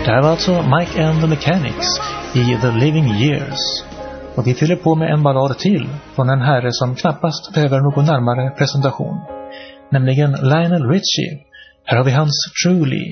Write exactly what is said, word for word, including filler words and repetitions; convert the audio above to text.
Det här var alltså Mike and the Mechanics i The Living Years. Och vi fyller på med en ballad till från en herre som knappast behöver någon närmare presentation, nämligen Lionel Richie. Här har vi hans Truly.